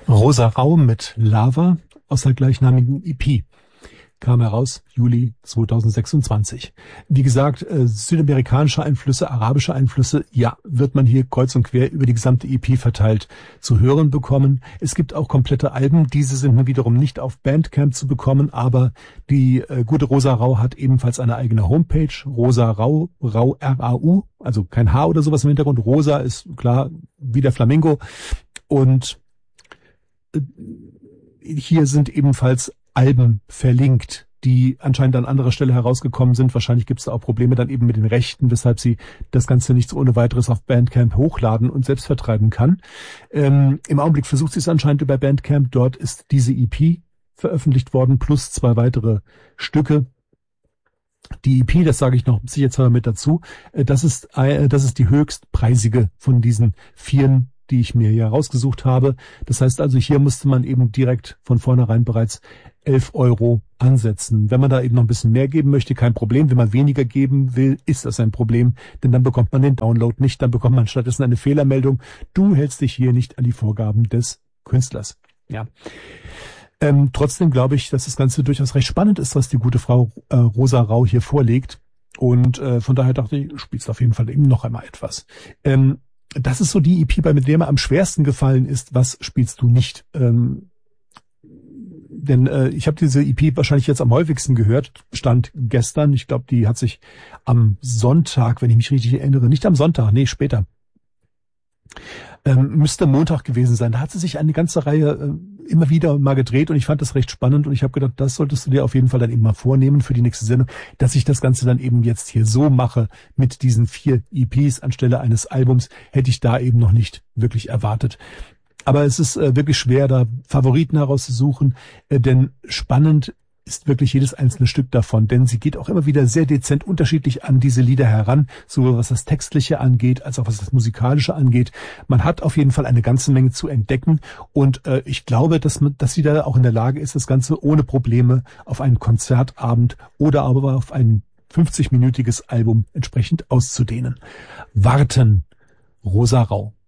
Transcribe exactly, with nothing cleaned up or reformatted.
Rosa Rau mit Lava aus der gleichnamigen E P kam heraus, Juli zweitausendsechsundzwanzig. Wie gesagt, äh, südamerikanische Einflüsse, arabische Einflüsse, ja, wird man hier kreuz und quer über die gesamte E P verteilt zu hören bekommen. Es gibt auch komplette Alben, diese sind nun wiederum nicht auf Bandcamp zu bekommen, aber die äh, gute Rosa Rau hat ebenfalls eine eigene Homepage, Rosa Rau, Rau R A U, also kein H oder sowas im Hintergrund. Rosa ist klar wie der Flamingo und äh, hier sind ebenfalls Alben verlinkt, die anscheinend an anderer Stelle herausgekommen sind. Wahrscheinlich gibt es da auch Probleme dann eben mit den Rechten, weshalb sie das Ganze nicht so ohne weiteres auf Bandcamp hochladen und selbst vertreiben kann. Ähm, im Augenblick versucht sie es anscheinend über Bandcamp. Dort ist diese E P veröffentlicht worden, plus zwei weitere Stücke. Die E P, das sage ich noch sicherheitshalber mit dazu, äh, das ist, äh, das ist die höchstpreisige von diesen vieren, die ich mir hier rausgesucht habe. Das heißt also, hier musste man eben direkt von vornherein bereits elf Euro ansetzen. Wenn man da eben noch ein bisschen mehr geben möchte, kein Problem. Wenn man weniger geben will, ist das ein Problem, denn dann bekommt man den Download nicht. Dann bekommt man stattdessen eine Fehlermeldung. Du hältst dich hier nicht an die Vorgaben des Künstlers. Ja. Ähm, trotzdem glaube ich, dass das Ganze durchaus recht spannend ist, was die gute Frau äh, Rosa Rau hier vorlegt. Und äh, von daher dachte ich, spielst auf jeden Fall eben noch einmal etwas. Ähm, Das ist so die E P, bei der mir am schwersten gefallen ist, was spielst du nicht? Ähm, denn äh, ich habe diese E P wahrscheinlich jetzt am häufigsten gehört, stand gestern. Ich glaube, die hat sich am Sonntag, wenn ich mich richtig erinnere, nicht am Sonntag, nee, später, ähm, müsste Montag gewesen sein. Da hat sie sich eine ganze Reihe äh, immer wieder mal gedreht und ich fand das recht spannend und ich habe gedacht, das solltest du dir auf jeden Fall dann eben mal vornehmen für die nächste Sendung, dass ich das Ganze dann eben jetzt hier so mache mit diesen vier E Ps anstelle eines Albums, hätte ich da eben noch nicht wirklich erwartet. Aber es ist äh, wirklich schwer, da Favoriten herauszusuchen, äh, denn spannend ist wirklich jedes einzelne Stück davon, denn sie geht auch immer wieder sehr dezent unterschiedlich an diese Lieder heran, sowohl was das Textliche angeht, als auch was das Musikalische angeht. Man hat auf jeden Fall eine ganze Menge zu entdecken und äh, ich glaube, dass man, dass sie da auch in der Lage ist, das Ganze ohne Probleme auf einen Konzertabend oder aber auf ein fünfzig-minütiges Album entsprechend auszudehnen. Warten, Rosa Rau.